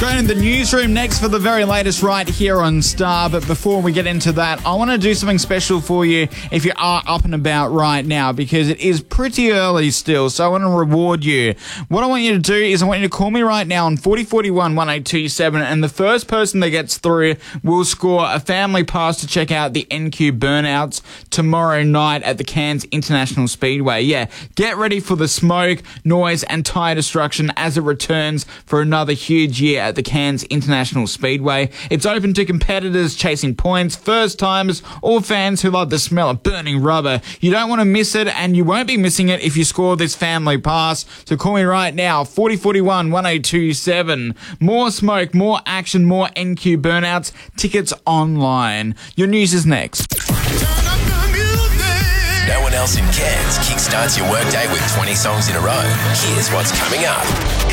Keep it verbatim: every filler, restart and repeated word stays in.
Going in the newsroom next for the very latest right here on Star. But before we get into that, I want to do something special for you if you are up and about right now, because it is pretty early still, so I want to reward you. What I want you to do is I want you to call me right now on forty forty-one one eight two seven, and the first person that gets through will score a family pass to check out the N Q Burnouts tomorrow night at the Cairns International Speedway. Yeah, get ready for the smoke, noise and tyre destruction as it returns for another huge year at the Cairns International Speedway. It's open to competitors chasing points, first-timers, or fans who love the smell of burning rubber. You don't want to miss it, and you won't be missing it if you score this family pass. So call me right now, forty forty-one one eight two seven. More smoke, more action, more N Q Burnouts. Tickets online. Your news is next. No one else in Cairns kickstarts your workday with twenty songs in a row. Here's what's coming up.